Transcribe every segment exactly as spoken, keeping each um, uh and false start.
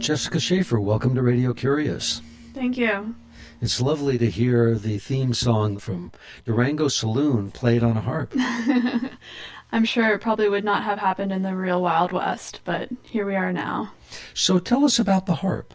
Jessica Schaefer, welcome to Radio Curious. Thank you. It's lovely to hear the theme song from Durango Saloon played on a harp. I'm sure it probably would not have happened in the real Wild West, but here we are now. So tell us about the harp.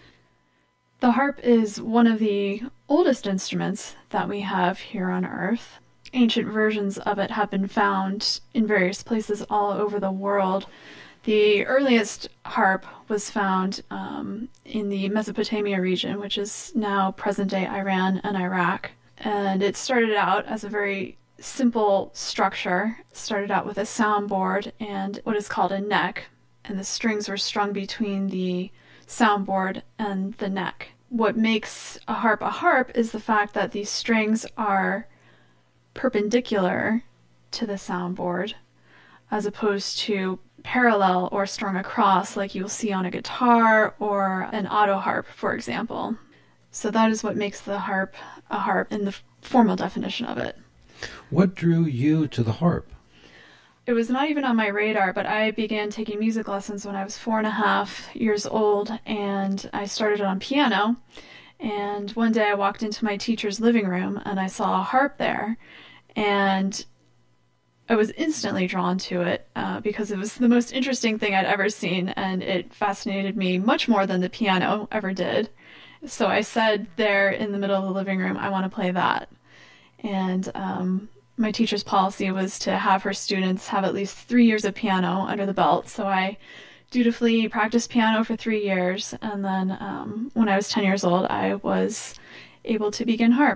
The harp is one of the oldest instruments that we have here on Earth. Ancient versions of it have been found in various places all over the world. The earliest harp was found um, in the Mesopotamia region, which is now present-day Iran and Iraq. And it started out as a very simple structure. It started out with a soundboard and what is called a neck, and the strings were strung between the soundboard and the neck. What makes a harp a harp is the fact that these strings are perpendicular to the soundboard, as opposed to parallel or strung across like you'll see on a guitar or an auto harp, for example. So that is what makes the harp a harp in the formal definition of it. What drew you to the harp? It was not even on my radar, but I began taking music lessons when I was four and a half years old, and I started on piano. And one day I walked into my teacher's living room and I saw a harp there, and I was instantly drawn to it uh, because it was the most interesting thing I'd ever seen, and it fascinated me much more than the piano ever did. So I said there in the middle of the living room, I want to play that. And um, my teacher's policy was to have her students have at least three years of piano under the belt. So I dutifully practiced piano for three years. And then um, when I was ten years old, I was able to begin harp.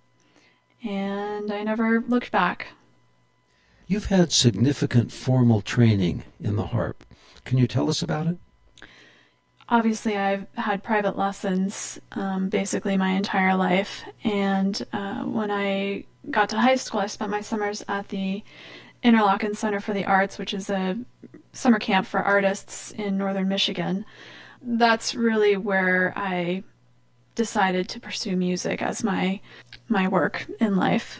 And I never looked back. You've had significant formal training in the harp. Can you tell us about it? Obviously, I've had private lessons um, basically my entire life. And uh, when I got to high school, I spent my summers at the Interlochen Center for the Arts, which is a summer camp for artists in northern Michigan. That's really where I decided to pursue music as my my work in life.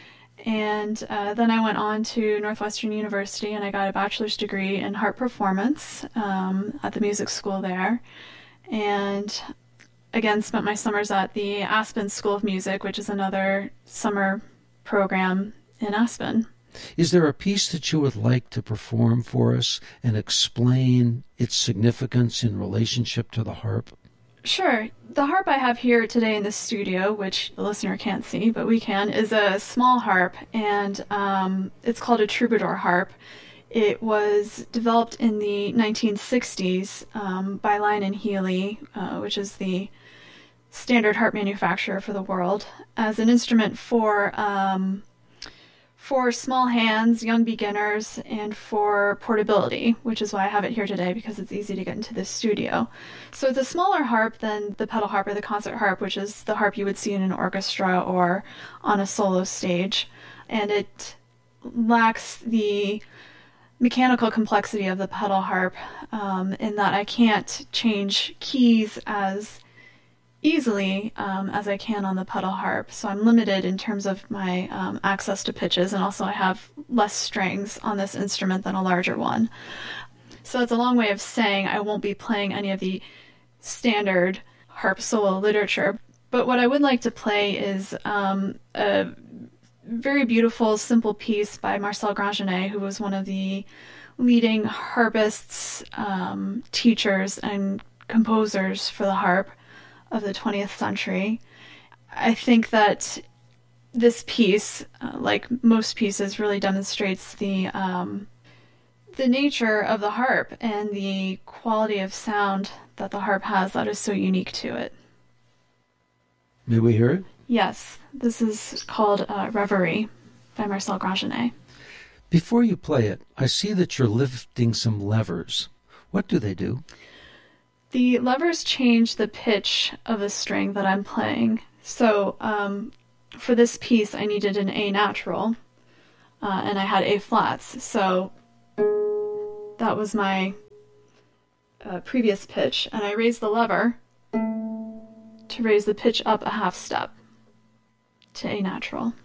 And uh, then I went on to Northwestern University and I got a bachelor's degree in harp performance um, at the music school there. And again, spent my summers at the Aspen School of Music, which is another summer program in Aspen. Is there a piece that you would like to perform for us and explain its significance in relationship to the harp? Sure. The harp I have here today in the studio, which the listener can't see, but we can, is a small harp, and um, it's called a troubadour harp. It was developed in the nineteen sixties um, by Lyon and Healy, uh, which is the standard harp manufacturer for the world, as an instrument for um, for small hands, young beginners, and for portability, which is why I have it here today, because it's easy to get into this studio. So it's a smaller harp than the pedal harp or the concert harp, which is the harp you would see in an orchestra or on a solo stage. And it lacks the mechanical complexity of the pedal harp um, in that I can't change keys as easily um, as I can on the pedal harp. So I'm limited in terms of my um, access to pitches, and also I have less strings on this instrument than a larger one. So it's a long way of saying I won't be playing any of the standard harp solo literature. But what I would like to play is um, a very beautiful, simple piece by Marcel Grandjeannet, who was one of the leading harpists, um, teachers, and composers for the harp of the twentieth century. I think that this piece, uh, like most pieces, really demonstrates the um, the nature of the harp and the quality of sound that the harp has that is so unique to it. May we hear it? Yes, this is called uh, Reverie by Marcel Grandjeannet. Before you play it, I see that you're lifting some levers. What do they do? The levers change the pitch of the string that I'm playing. So um, for this piece, I needed an A natural, uh, and I had A flats. So that was my uh, previous pitch, and I raised the lever to raise the pitch up a half step to A natural.